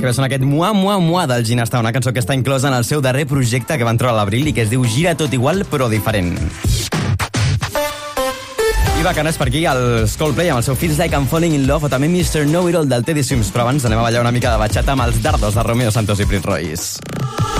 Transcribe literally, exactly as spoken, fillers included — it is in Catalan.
que bé són aquest Mua Mua Mua del Ginastà, una cançó que està inclosa en el seu darrer projecte que van trobar a l'abril i que es diu Gira tot igual però diferent. I va, que no és per aquí, el Coldplay amb el seu Feels Like I'm Falling in Love o també mister Know It All del Teddy Swims, però abans anem a ballar una mica de batxata amb els dardos de Romeo Santos i Prince Royce.